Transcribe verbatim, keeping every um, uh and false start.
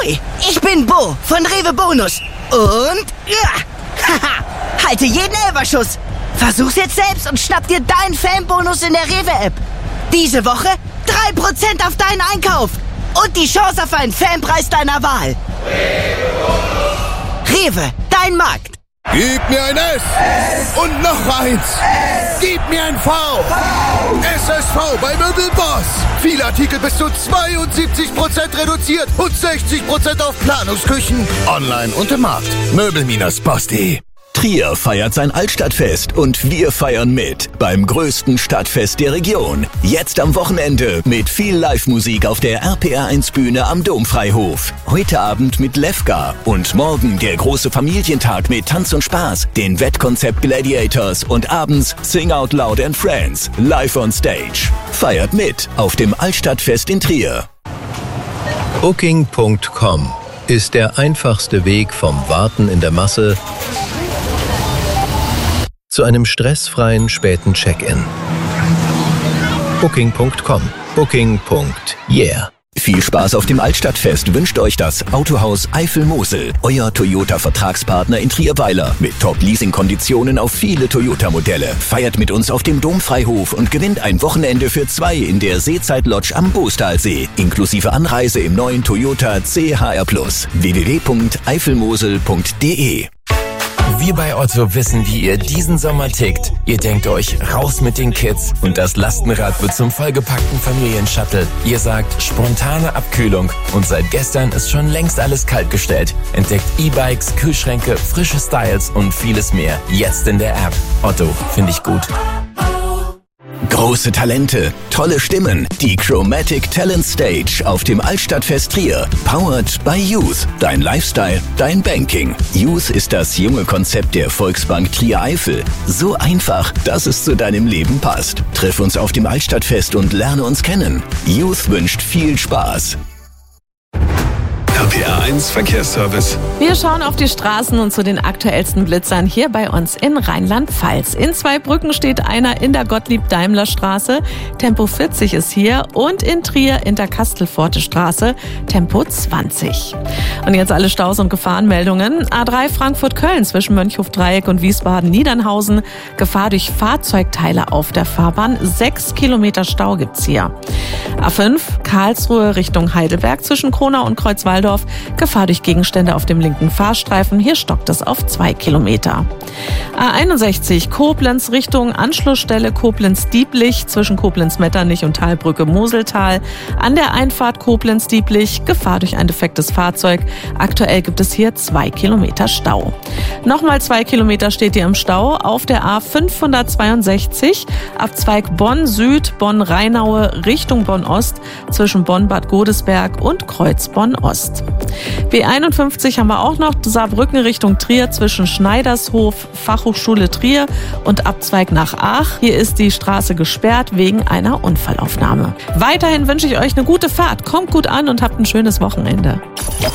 Hoi, ich bin Bo von Rewe Bonus. Und, ja, haha, halte jeden Elferschuss. Versuch's jetzt selbst und schnapp dir deinen Fanbonus in der Rewe-App. Diese Woche drei Prozent auf deinen Einkauf. Und die Chance auf einen Fanpreis deiner Wahl. Rewe, dein Markt. Gib mir ein S. S. Und noch eins. S. Gib mir ein V. V. S S V bei Möbelboss. Viele Artikel bis zu zweiundsiebzig Prozent reduziert und sechzig Prozent auf Planungsküchen. Online und im Markt. Möbel Boss punkt de. Trier feiert sein Altstadtfest und wir feiern mit beim größten Stadtfest der Region. Jetzt am Wochenende mit viel Live-Musik auf der R P R eins Bühne am Domfreihof. Heute Abend mit Lefka und morgen der große Familientag mit Tanz und Spaß, den Wettkonzept Gladiators und abends Sing Out Loud and Friends live on stage. Feiert mit auf dem Altstadtfest in Trier. Booking Punkt com ist der einfachste Weg vom Warten in der Masse zu einem stressfreien späten Check-in. Booking Punkt com. Booking. Yeah. Viel Spaß auf dem Altstadtfest wünscht euch das Autohaus Eifel-Mosel, euer Toyota-Vertragspartner in Trierweiler mit Top-Leasing-Konditionen auf viele Toyota-Modelle. Feiert mit uns auf dem Domfreihof und gewinnt ein Wochenende für zwei in der Seezeit-Lodge am Boostalsee, inklusive Anreise im neuen Toyota C H R Plus. w w w punkt eifelmosel punkt de. Wir bei Otto wissen, wie ihr diesen Sommer tickt. Ihr denkt euch, raus mit den Kids und das Lastenrad wird zum vollgepackten Familienshuttle. Ihr sagt, spontane Abkühlung und seit gestern ist schon längst alles kaltgestellt. Entdeckt E-Bikes, Kühlschränke, frische Styles und vieles mehr. Jetzt in der App. Otto, finde ich gut. Große Talente, tolle Stimmen, die Chromatic Talent Stage auf dem Altstadtfest Trier. Powered by Youth, dein Lifestyle, dein Banking. Youth ist das junge Konzept der Volksbank Trier Eifel. So einfach, dass es zu deinem Leben passt. Triff uns auf dem Altstadtfest und lerne uns kennen. Youth wünscht viel Spaß. R P R eins Verkehrsservice. Wir schauen auf die Straßen und zu den aktuellsten Blitzern hier bei uns in Rheinland-Pfalz. In Zweibrücken steht einer in der Gottlieb-Daimler-Straße, Tempo vierzig ist hier, und in Trier in der Kastelforte-Straße, Tempo zwanzig. Und jetzt alle Staus und Gefahrenmeldungen. A drei Frankfurt-Köln zwischen Mönchhof-Dreieck und Wiesbaden-Niedernhausen. Gefahr durch Fahrzeugteile auf der Fahrbahn. Sechs Kilometer Stau gibt's hier. A fünf Karlsruhe Richtung Heidelberg zwischen Kronau und Kreuzwaldorf. Gefahr durch Gegenstände auf dem linken Fahrstreifen. Hier stockt es auf zwei Kilometer. A einundsechzig Koblenz Richtung Anschlussstelle Koblenz-Dieblich zwischen Koblenz-Metternich und Talbrücke-Moseltal. An der Einfahrt Koblenz-Dieblich Gefahr durch ein defektes Fahrzeug. Aktuell gibt es hier zwei Kilometer Stau. Nochmal zwei Kilometer steht hier im Stau auf der A fünfhundertzweiundsechzig Abzweig Bonn-Süd, Bonn-Rheinaue Richtung Bonn-Ost zwischen Bonn-Bad Godesberg und Kreuz-Bonn-Ost. B einundfünfzig haben wir auch noch, Saarbrücken Richtung Trier zwischen Schneidershof, Fachhochschule Trier und Abzweig nach Aach. Hier ist die Straße gesperrt wegen einer Unfallaufnahme. Weiterhin wünsche ich euch eine gute Fahrt, kommt gut an und habt ein schönes Wochenende.